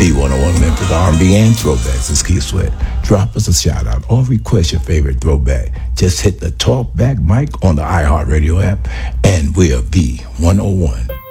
B101 Memphis R&B and throwbacks. It's Keith Sweat. Drop us a shout out or request your favorite throwback. Just hit the talk back mic on the iHeartRadio app and we'll be 101.